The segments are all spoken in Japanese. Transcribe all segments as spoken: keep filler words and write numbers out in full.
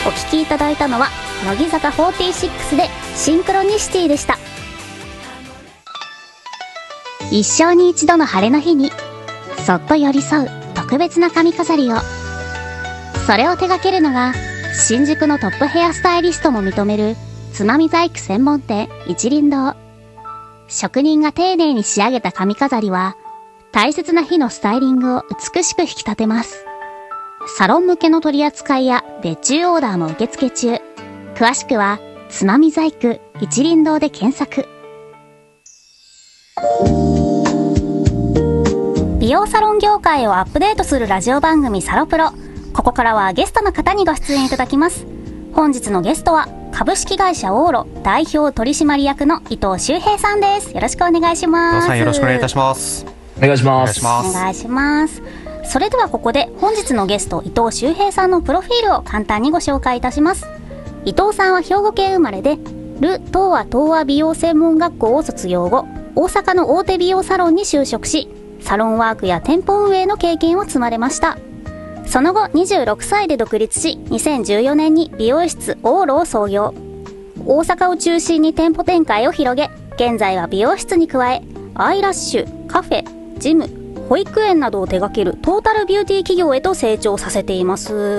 お聴きいただいたのは乃木坂フォーティーシックスでシンクロニシティでした。一生に一度の晴れの日にそっと寄り添う特別な髪飾りを、それを手掛けるのが新宿のトップヘアスタイリストも認めるつまみ細工専門店一輪堂。職人が丁寧に仕上げた髪飾りは大切な日のスタイリングを美しく引き立てます。サロン向けの取り扱いや別注オーダーも受付中。詳しくはつまみ細工一輪堂で検索。美容サロン業界をアップデートするラジオ番組サロプロ。ここからはゲストの方にご出演いただきます。本日のゲストは株式会社オーロ代表取締役の伊藤修平さんです。よろしくお願いします。 伊藤さん、よろしくお願いいたします。 お願いします。 お願いします。それではここで本日のゲスト伊藤修平さんのプロフィールを簡単にご紹介いたします。伊藤さんは兵庫県生まれで、ル・東和東和美容専門学校を卒業後、大阪の大手美容サロンに就職し、サロンワークや店舗運営の経験を積まれました。その後にじゅうろくさいで独立し、にせんじゅうよねんに美容室オーロを創業。大阪を中心に店舗展開を広げ、現在は美容室に加えアイラッシュ、カフェ、ジム、保育園などを手掛けるトータルビューティー企業へと成長させています。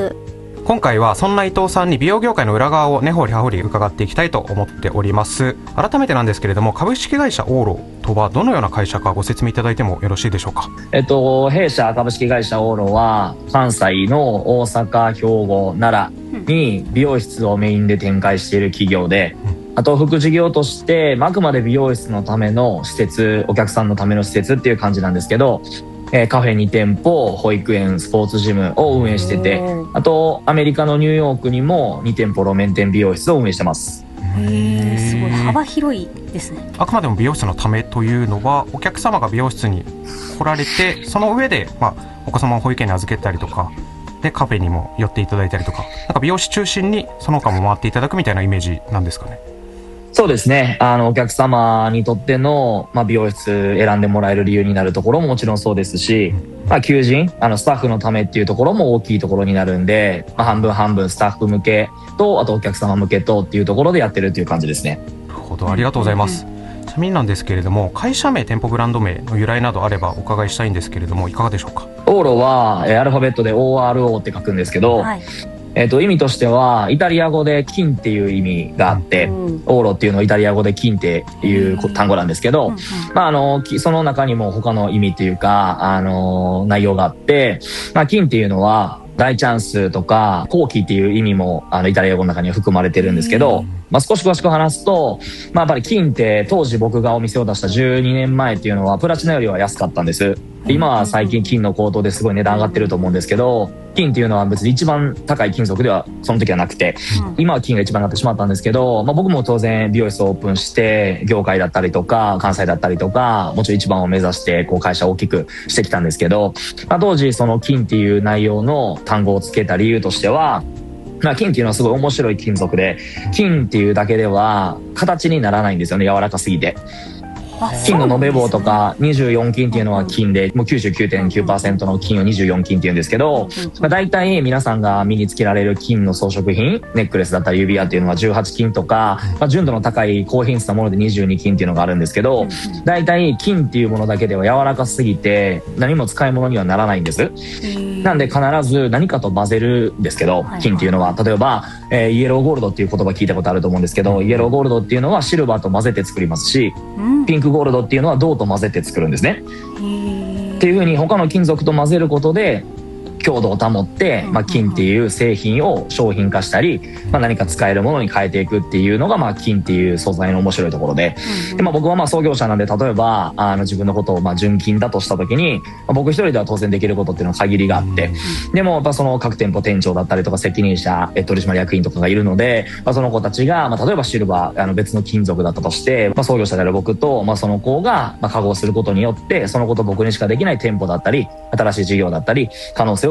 今回はそんな伊藤さんに美容業界の裏側を根掘り葉掘り伺っていきたいと思っております。改めてなんですけれども、株式会社オーロとはどのような会社かご説明いただいてもよろしいでしょうか。 えっと、弊社株式会社オーロは関西の大阪、兵庫、奈良に美容室をメインで展開している企業で、うん、あと副事業として、あくまで美容室のための施設、お客さんのための施設っていう感じなんですけど、えー、カフェに店舗、保育園、スポーツジムを運営してて、あとアメリカのニューヨークにもに店舗路面店美容室を運営してます。 へー、すごい幅広いですね。 あくまでも美容室のためというのは、お客様が美容室に来られて、その上で、まあ、お子様を保育園に預けたりとかでカフェにも寄っていただいたりとか、なんか美容師中心にその他も回っていただくみたいなイメージなんですかね。 そうですね。あの、お客様にとっての、まあ、美容室選んでもらえる理由になるところももちろんそうですし、まあ、求人、あの、スタッフのためっていうところも大きいところになるんで、まあ、半分半分スタッフ向けと、あとお客様向けとっていうところでやってるっていう感じですね。 なるほど、ありがとうございます。うん、ちなみになんですけれども、会社名、店舗ブランド名の由来などあればお伺いしたいんですけれども、いかがでしょうか。 オーロは、アルファベットで オーアールオー って書くんですけど、はい、えっと、意味としてはイタリア語で金っていう意味があって、うん、オーロっていうのはイタリア語で金っていう単語なんですけど、うんうん、まあ、あのその中にも他の意味っていうか、あの内容があって、まあ、金っていうのは大チャンスとか好機っていう意味もあのイタリア語の中には含まれてるんですけど、まあ、少し詳しく話すと、まあ、やっぱり金って当時僕がお店を出したじゅうにねんまえっていうのはプラチナよりは安かったんです。今は最近金の高騰ですごい値段上がってると思うんですけど、金っていうのは別に一番高い金属ではその時はなくて、今は金が一番になってしまったんですけど、まあ、僕も当然美容室をオープンして業界だったりとか関西だったりとかもちろん一番を目指してこう会社を大きくしてきたんですけど、まあ、当時その金っていう内容の単語をつけた理由としては、まあ、金っていうのはすごい面白い金属で、金っていうだけでは形にならないんですよね、柔らかすぎて。金の延べ棒とかにじゅうよん金っていうのは金で、もう きゅうじゅうきゅうてんきゅうパーセント の金をにじゅうよん金っていうんですけど、まあ、大体皆さんが身につけられる金の装飾品、ネックレスだったり指輪っていうのはじゅうはち金とか、まあ、純度の高い高品質なものでにじゅうに金っていうのがあるんですけど、大体金っていうものだけでは柔らかすぎて何も使い物にはならないんです。なんで必ず何かと混ぜるんですけど、金っていうのは例えば、えー、イエローゴールドっていう言葉聞いたことあると思うんですけど、イエローゴールドっていうのはシルバーと混ぜて作りますし、ピンクゴールドっていうのは銅と混ぜて作るんですね。っていう風に他の金属と混ぜることで強度を保って、まあ、金っていう製品を商品化したり、まあ、何か使えるものに変えていくっていうのが、まあ、金っていう素材の面白いところで、で、まあ、僕はまあ創業者なんで、例えばあの自分のことをまあ純金だとした時に、まあ、僕一人では当然できることっていうのは限りがあって、でもやっぱその各店舗店長だったりとか責任者取締役員とかがいるので、まあ、その子たちが、まあ、例えばシルバーあの別の金属だったとして、まあ、創業者である僕と、まあ、その子がまあ化合することによってそのこと僕にしかできない店舗だったり新しい事業だったり可能性を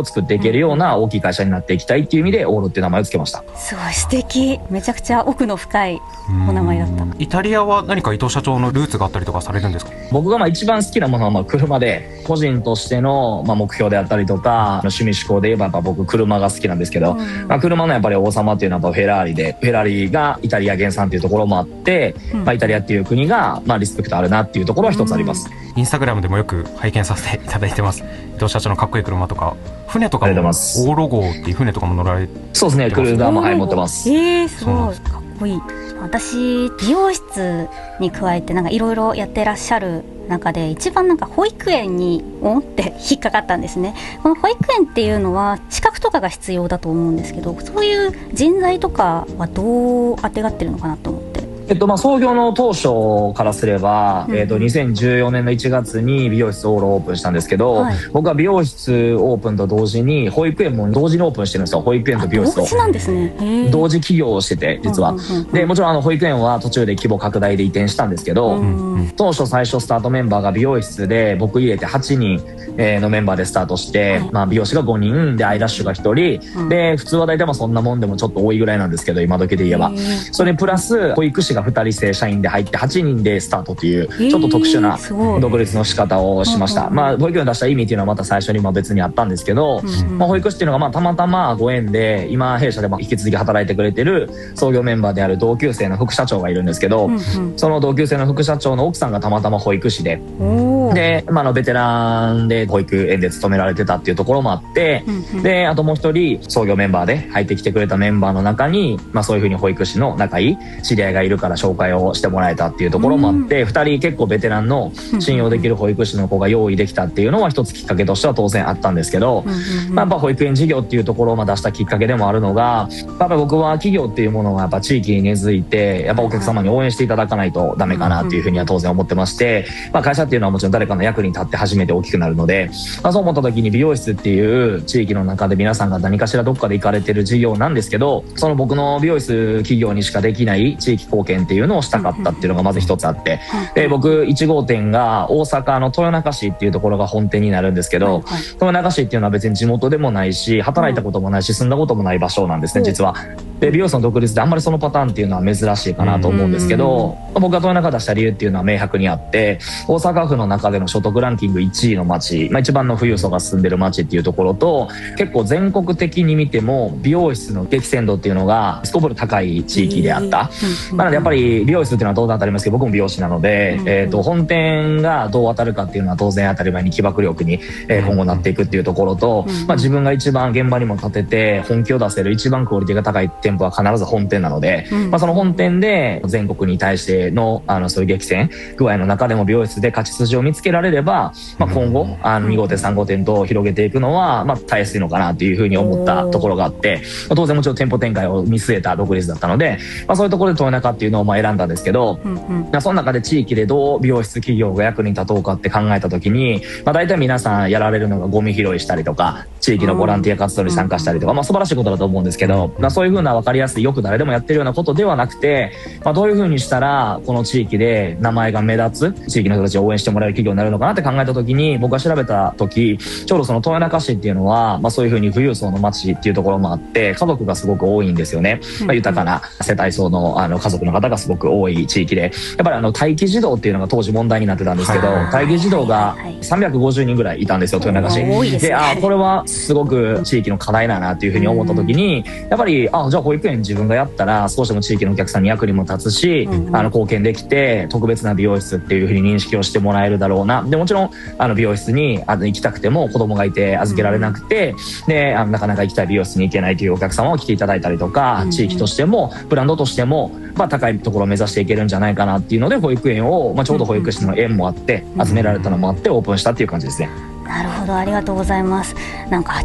作っていけるような大きい会社になっていきたいっていう意味でオーロっていう名前を付けました。 すごい素敵。めちゃくちゃ奥の深いお名前だった。 イタリアは何か伊藤社長のルーツがあったりとかされるんですか？ 僕がまあ一番好きなものはまあ車で、個人としてのまあ目標であったりとか趣味嗜好で言えばやっぱ僕車が好きなんですけど、うん、まあ、車のやっぱり王様っていうのはやっぱフェラーリで、フェラーリがイタリア原産っていうところもあって、うん、まあ、イタリアっていう国がまあリスペクトあるなっていうところは一つあります。 インスタグラムでもよく拝見させていただいてます。伊藤社長のかっこいい車とか、船とかもオーロ号っていう船とかも乗られてますね。 そうですね、クルーザーもはい持ってます。 えー、すごいかっこいい。私美容室に加えてなんかいろいろやってらっしゃる中で一番なんか保育園におって引っかかったんですね。この保育園っていうのは資格とかが必要だと思うんですけど、そういう人材とかはどうあてがってるのかなと思って。 えっと、まあ創業の当初からすれば、うん、えっと、にせんじゅうよねんのいちがつに美容室オーロオープンしたんですけど、はい、僕は美容室オープンと同時に保育園も同時にオープンしてるんですよ。保育園と美容室を同時なんですね。 同時起業をしてて、実は、うんうんうんうん、でもちろんあの保育園は途中で規模拡大で移転したんですけど、うんうん、当初最初スタートメンバーが美容室で僕入れてはちにんのメンバーでスタートして、はい、まあ、美容師がごにんでアイラッシュがひとり、うん、で普通は大体まあそんなもんでもちょっと多いぐらいなんですけど、今時で言えばそれプラス保育士がふたり正社員で入ってはちにんでスタートというちょっと特殊な独立の仕方をしました。まあ保育園を出した意味っていうのはまた最初にも別にあったんですけど、まあ、保育士っていうのがまあたまたまご縁で今弊社でも引き続き働いてくれてる創業メンバーである同級生の副社長がいるんですけど、その同級生の副社長の奥さんがたまたま保育士で、で、まあ、あのベテランで保育園で勤められてたっていうところもあって、であともう一人創業メンバーで入ってきてくれたメンバーの中に、まあ、そういうふうに保育士の仲いい知り合いがいるから紹介をしてもらえたっていうところもあって、ふたり結構ベテランの信用できる保育士の子が用意できたっていうのは一つきっかけとしては当然あったんですけど、まあ、やっぱ保育園事業っていうところを出したきっかけでもあるのが、やっぱ僕は企業っていうものがやっぱ地域に根付いてやっぱお客様に応援していただかないとダメかなっていうふうには当然思ってまして、まあ、会社っていうのはもちろん誰かの役に立って初めて大きくなるので、まあ、そう思った時に美容室っていう地域の中で皆さんが何かしらどっかで行かれてる事業なんですけど、その僕の美容室企業にしかできない地域貢献っていうのをしたかったっていうのがまず一つあって、で僕いち号店が大阪の豊中市っていうところが本店になるんですけど、豊中市っていうのは別に地元でもないし働いたこともないし住んだこともない場所なんですね、実は。で美容室の独立であんまりそのパターンっていうのは珍しいかなと思うんですけど、僕が豊中出した理由っていうのは明白にあって、大阪府の中での所得ランキングいちいの町、まあ、一番の富裕層が住んでる町っていうところと、結構全国的に見ても美容室の激戦度っていうのがすこぶる高い地域であった、なのでやっぱり美容室っていうのは当然当たりますけど、僕も美容師なので、えー、と本店がどう当たるかっていうのは当然当たり前に起爆力に今後なっていくっていうところと、まあ、自分が一番現場にも立てて本気を出せる一番クオリティが高い店舗は必ず本店なので、まあ、その本店で全国に対しての、あのそういう激戦具合の中でも美容室で勝ち筋を見つけられれば、まあ、今後あのに号店さん号店と広げていくのはまあたやすいのかなというふうに思ったところがあって、まあ、当然もちろん店舗展開を見据えた独立だったので、まあ、そういうところで豊中っていうのをまあ選んだんですけど、うんうん、その中で地域でどう美容室企業が役に立とうかって考えた時に、まあ、大体皆さんやられるのがゴミ拾いしたりとか地域のボランティア活動に参加したりとか、まあ、素晴らしいことだと思うんですけど、まあ、そういうふうな分かりやすいよく誰でもやってるようなことではなくて、まあ、どういうふうにしたらこの地域で名前が目立つ地域の人たちを応援してもらえる企業になるのかなって考えた時に、僕が調べた時ちょうどその豊中市っていうのは、まあ、そういうふうに富裕層の町っていうところもあって家族がすごく多いんですよね、まあ、豊かな世帯層の、あの家族の方がすごく多い地域で、やっぱりあの待機児童っていうのが当時問題になってたんですけど、待機児童がさんびゃくごじゅうにんぐらいいたんですよ、豊中市で、ね、あこれはすごく地域の課題だなっていうふうに思った時に、やっぱりあじゃあ保育園自分がやったら少しでも地域のお客さんに役にも立つし、うんうん、あの貢献できて特別な美容室っていうふうに認識をしてもらえるだろうな。でもちろんあの美容室にあの行きたくても子供がいて預けられなくて、うん、であのなかなか行きたい美容室に行けないというお客様を来ていただいたりとか、うん、地域としてもブランドとしても、まあ、高いところを目指していけるんじゃないかなっていうので保育園を、まあ、ちょうど保育士の縁もあって集められたのもあってオープンしたっていう感じですね。 なるほど、ありがとうございます。なんか